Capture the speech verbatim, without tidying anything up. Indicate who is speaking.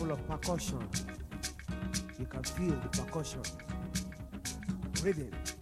Speaker 1: full of percussion. You can feel the percussion. Rhythm.